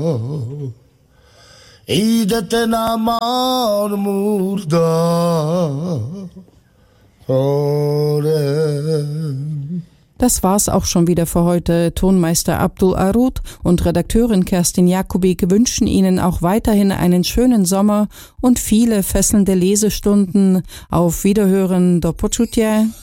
ঈদেতে নামার মুর্দা Das war's auch schon wieder für heute. Tonmeister Abdul Arud und Redakteurin Kerstin Jacobi wünschen Ihnen auch weiterhin einen schönen Sommer und viele fesselnde Lesestunden. Auf Wiederhören, do počutia.